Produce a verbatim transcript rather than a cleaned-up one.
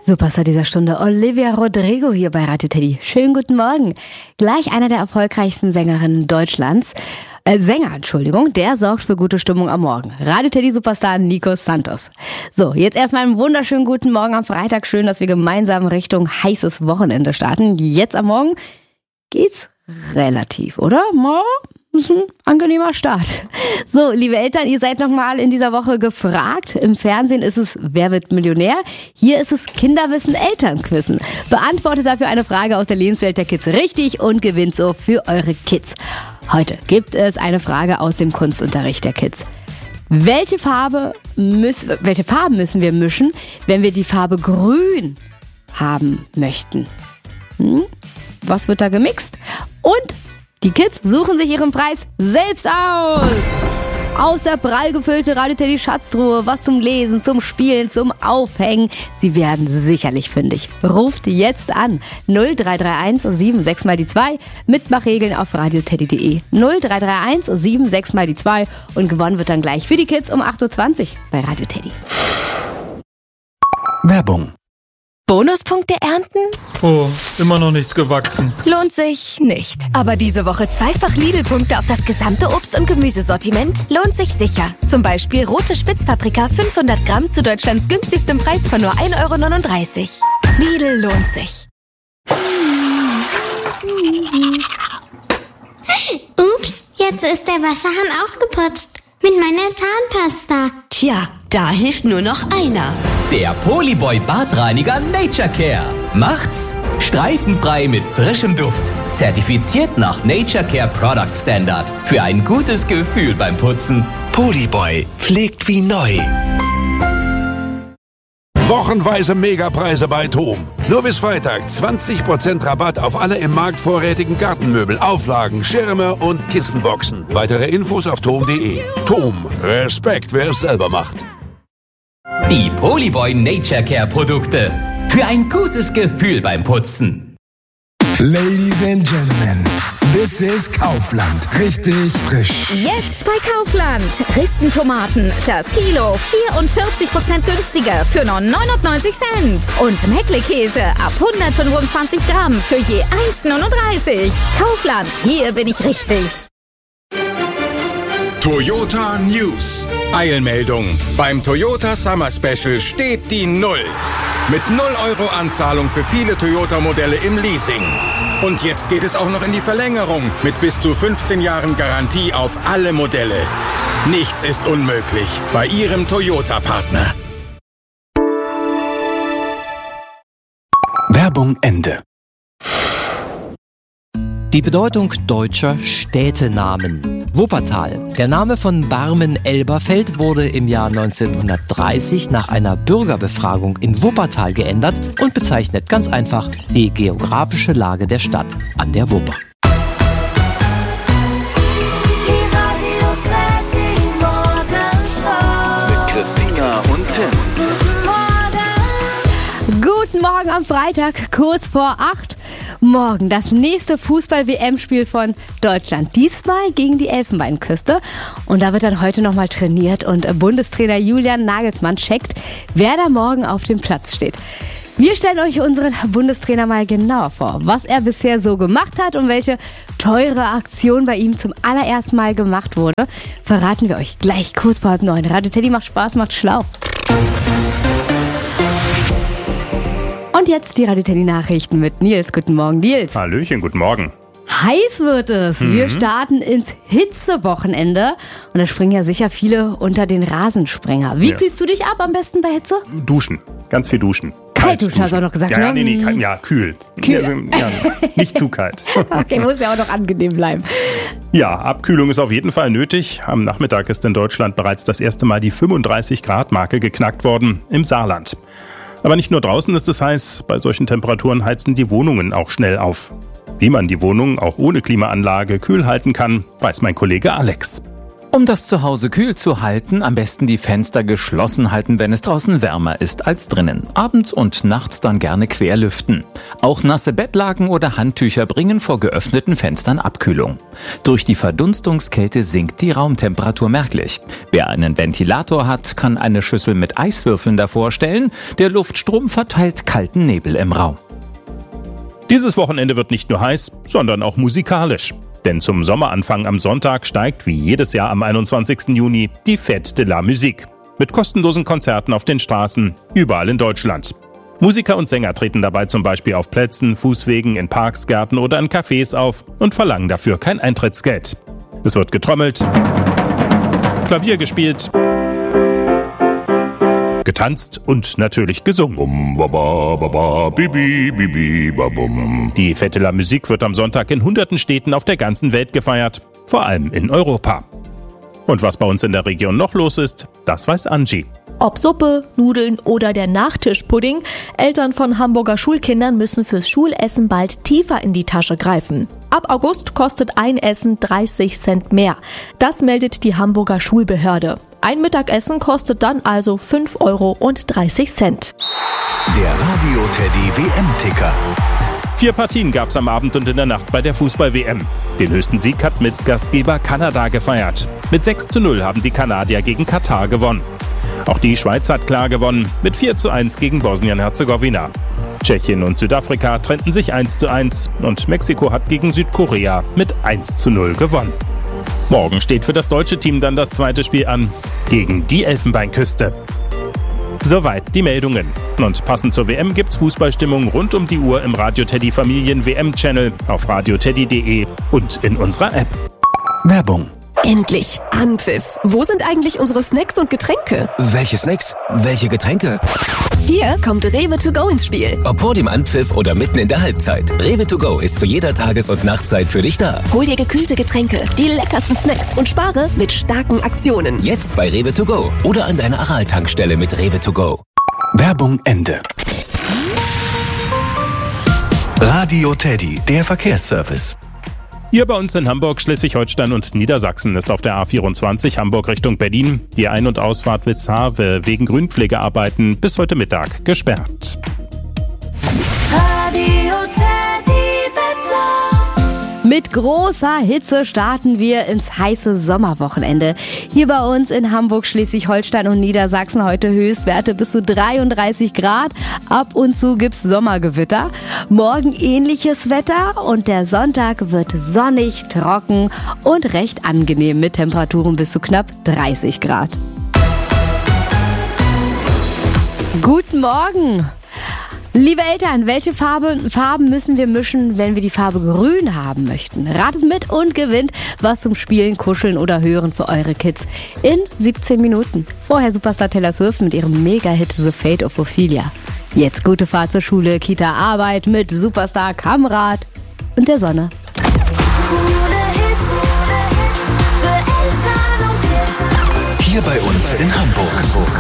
Superstar dieser Stunde, Olivia Rodrigo hier bei Radio Teddy. Schönen guten Morgen. Gleich einer der erfolgreichsten Sängerinnen Deutschlands. Äh, Sänger, Entschuldigung, der sorgt für gute Stimmung am Morgen. Radio Teddy Superstar Nico Santos. So, jetzt erstmal einen wunderschönen guten Morgen am Freitag. Schön, dass wir gemeinsam Richtung heißes Wochenende starten. Jetzt am Morgen geht's relativ, oder? Mal ist ein angenehmer Start. So, liebe Eltern, ihr seid nochmal in dieser Woche gefragt. Im Fernsehen ist es Wer wird Millionär? Hier ist es Kinderwissen Elternquissen. Beantwortet dafür eine Frage aus der Lebenswelt der Kids richtig und gewinnt so für eure Kids. Heute gibt es eine Frage aus dem Kunstunterricht der Kids. Welche Farbe müssen, welche Farben müssen wir mischen, wenn wir die Farbe Grün haben möchten? Hm? Was wird da gemixt? Und die Kids suchen sich ihren Preis selbst aus. Aus der prall gefüllten Radio Teddy Schatztruhe, was zum Lesen, zum Spielen, zum Aufhängen. Sie werden sicherlich fündig. Ruft jetzt an null drei drei eins sieben sechs mal die zwei. Mitmachregeln auf radioteddy punkt de. null drei drei eins sieben sechs mal die zwei. Und gewonnen wird dann gleich für die Kids um acht Uhr zwanzig bei Radio Teddy. Werbung. Bonuspunkte ernten? Oh, immer noch nichts gewachsen. Lohnt sich nicht. Aber diese Woche zweifach Lidl-Punkte auf das gesamte Obst- und Gemüsesortiment lohnt sich sicher. Zum Beispiel rote Spitzpaprika fünfhundert Gramm zu Deutschlands günstigstem Preis von nur ein Euro neununddreißig. Lidl lohnt sich. Ups, jetzt ist der Wasserhahn ausgeputzt. Mit meiner Zahnpasta. Tja, da hilft nur noch einer. Der Polyboy Bartreiniger Nature Care. Macht's streifenfrei mit frischem Duft. Zertifiziert nach Nature Care Product Standard. Für ein gutes Gefühl beim Putzen. Polyboy pflegt wie neu. Wochenweise Megapreise bei TOM. Nur bis Freitag zwanzig Prozent Rabatt auf alle im Markt vorrätigen Gartenmöbel, Auflagen, Schirme und Kissenboxen. Weitere Infos auf tom punkt de. TOM. Respekt, wer es selber macht. Die Polyboy Nature Care Produkte. Für ein gutes Gefühl beim Putzen. Ladies and Gentlemen, this is Kaufland. Richtig frisch. Jetzt bei Kaufland. Dresden-Tomaten. Das Kilo vierundvierzig Prozent günstiger für nur neunundneunzig Cent. Und Meckle-Käse ab hundertfünfundzwanzig Gramm für je eins neununddreißig. Kaufland, hier bin ich richtig. Toyota News. Eilmeldung. Beim Toyota Summer Special steht die Null. Mit null Euro Anzahlung für viele Toyota-Modelle im Leasing. Und jetzt geht es auch noch in die Verlängerung mit bis zu fünfzehn Jahren Garantie auf alle Modelle. Nichts ist unmöglich bei Ihrem Toyota-Partner. Werbung Ende. Die Bedeutung deutscher Städtenamen. Wuppertal. Der Name von Barmen-Elberfeld wurde im Jahr neunzehnhundertdreißig nach einer Bürgerbefragung in Wuppertal geändert und bezeichnet ganz einfach die geografische Lage der Stadt an der Wupper. Mit Christina und Tim. Guten Morgen am Freitag, kurz vor acht. Morgen das nächste Fußball-W M-Spiel von Deutschland. Diesmal gegen die Elfenbeinküste. Und da wird dann heute nochmal trainiert. Und Bundestrainer Julian Nagelsmann checkt, wer da morgen auf dem Platz steht. Wir stellen euch unseren Bundestrainer mal genauer vor, was er bisher so gemacht hat und welche teure Aktion bei ihm zum allerersten Mal gemacht wurde. Verraten wir euch gleich kurz vor halb neun. Radio Teddy macht Spaß, macht schlau. Und jetzt die Radio Teddy Nachrichten mit Nils. Guten Morgen, Nils. Hallöchen, guten Morgen. Heiß wird es. Mhm. Wir starten ins Hitzewochenende. Und da springen ja sicher viele unter den Rasensprenger. Wie ja. kühlst du dich ab am besten bei Hitze? Duschen. Ganz viel duschen. Kalt duschen, hast du auch noch gesagt, ja, ne? Ja, nee, nee, kalt, ja, kühl. Kühl. Also, ja, nicht zu kalt. Okay, muss ja auch noch angenehm bleiben. Ja, Abkühlung ist auf jeden Fall nötig. Am Nachmittag ist in Deutschland bereits das erste Mal die fünfunddreißig Grad Marke geknackt worden, im Saarland. Aber nicht nur draußen ist es heiß, bei solchen Temperaturen heizen die Wohnungen auch schnell auf. Wie man die Wohnung auch ohne Klimaanlage kühl halten kann, weiß mein Kollege Alex. Um das Zuhause kühl zu halten, am besten die Fenster geschlossen halten, wenn es draußen wärmer ist als drinnen. Abends und nachts dann gerne querlüften. Auch nasse Bettlaken oder Handtücher bringen vor geöffneten Fenstern Abkühlung. Durch die Verdunstungskälte sinkt die Raumtemperatur merklich. Wer einen Ventilator hat, kann eine Schüssel mit Eiswürfeln davor stellen. Der Luftstrom verteilt kalten Nebel im Raum. Dieses Wochenende wird nicht nur heiß, sondern auch musikalisch. Denn zum Sommeranfang am Sonntag steigt wie jedes Jahr am einundzwanzigsten Juni die Fête de la Musique. Mit kostenlosen Konzerten auf den Straßen, überall in Deutschland. Musiker und Sänger treten dabei zum Beispiel auf Plätzen, Fußwegen, in Parks, Gärten oder in Cafés auf und verlangen dafür kein Eintrittsgeld. Es wird getrommelt, Klavier gespielt, getanzt und natürlich gesungen. Die Fête de la Musique wird am Sonntag in hunderten Städten auf der ganzen Welt gefeiert, vor allem in Europa. Und was bei uns in der Region noch los ist, das weiß Angie. Ob Suppe, Nudeln oder der Nachtischpudding, Eltern von Hamburger Schulkindern müssen fürs Schulessen bald tiefer in die Tasche greifen. Ab August kostet ein Essen dreißig Cent mehr. Das meldet die Hamburger Schulbehörde. Ein Mittagessen kostet dann also fünf Euro dreißig. Der Radio Teddy W M-Ticker. Vier Partien gab's am Abend und in der Nacht bei der Fußball-W M. Den höchsten Sieg hat mit Gastgeber Kanada gefeiert. Mit sechs zu null haben die Kanadier gegen Katar gewonnen. Auch die Schweiz hat klar gewonnen, mit vier zu eins gegen Bosnien-Herzegowina. Tschechien und Südafrika trennten sich eins zu eins und Mexiko hat gegen Südkorea mit eins zu null gewonnen. Morgen steht für das deutsche Team dann das zweite Spiel an, gegen die Elfenbeinküste. Soweit die Meldungen. Und passend zur W M gibt's Fußballstimmung rund um die Uhr im Radio Teddy Familien W M-Channel, auf radioteddy punkt de und in unserer App. Werbung. Endlich! Anpfiff! Wo sind eigentlich unsere Snacks und Getränke? Welche Snacks? Welche Getränke? Hier kommt Rewe to go ins Spiel. Ob vor dem Anpfiff oder mitten in der Halbzeit. Rewe to go ist zu jeder Tages- und Nachtzeit für dich da. Hol dir gekühlte Getränke, die leckersten Snacks und spare mit starken Aktionen. Jetzt bei Rewe to go oder an deiner Aral-Tankstelle mit Rewe to go. Werbung Ende. Radio Teddy, der Verkehrsservice. Hier bei uns in Hamburg, Schleswig-Holstein und Niedersachsen ist auf der A vierundzwanzig Hamburg Richtung Berlin die Ein- und Ausfahrt Witzhawe wegen Grünpflegearbeiten bis heute Mittag gesperrt. Radio Teddy Wetter. Mit großer Hitze starten wir ins heiße Sommerwochenende. Hier bei uns in Hamburg, Schleswig-Holstein und Niedersachsen heute Höchstwerte bis zu dreiunddreißig Grad. Ab und zu gibt's Sommergewitter. Morgen ähnliches Wetter und der Sonntag wird sonnig, trocken und recht angenehm mit Temperaturen bis zu knapp dreißig Grad. Guten Morgen! Liebe Eltern, welche Farbe, Farben müssen wir mischen, wenn wir die Farbe Grün haben möchten? Ratet mit und gewinnt was zum Spielen, Kuscheln oder Hören für eure Kids in siebzehn Minuten. Vorher Superstar Taylor Swift mit ihrem Mega-Hit The Fate of Ophelia. Jetzt gute Fahrt zur Schule, Kita, Arbeit mit Superstar Kamrat und der Sonne. Hier bei uns in Hamburg.